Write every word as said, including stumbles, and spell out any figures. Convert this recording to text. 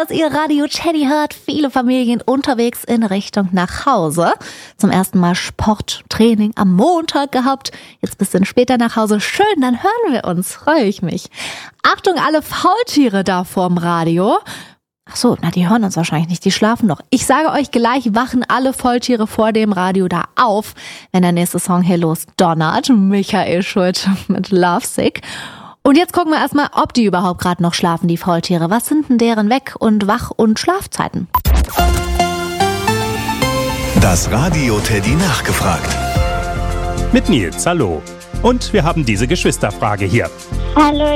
dass ihr Radio Teddy hört. Viele Familien unterwegs in Richtung nach Hause. Zum ersten Mal Sporttraining am Montag gehabt. Jetzt bisschen später nach Hause. Schön, dann hören wir uns. Freue ich mich. Achtung, alle Faultiere da vorm Radio. Ach so, na, die hören uns wahrscheinlich nicht, die schlafen noch. Ich sage euch gleich, wachen alle Faultiere vor dem Radio da auf, wenn der nächste Song hier losdonnert. Michael Schulte mit Lovesick. Und jetzt gucken wir erstmal, ob die überhaupt gerade noch schlafen, die Faultiere. Was sind denn deren Weg- und Wach- und Schlafzeiten? Das Radio Teddy nachgefragt. Mit Nils, hallo. Und wir haben diese Geschwisterfrage hier. Hallo,